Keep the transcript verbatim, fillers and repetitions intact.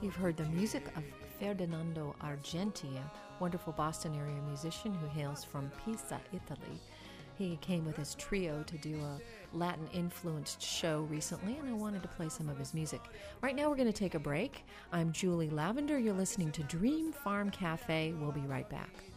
You've heard the music of Ferdinando Argenti, a wonderful Boston area musician who hails from Pisa, Italy. He came with his trio to do a Latin-influenced show recently, and I wanted to play some of his music. Right now we're going to take a break. I'm Julie Lavender. You're listening to Dream Farm Cafe. We'll be right back.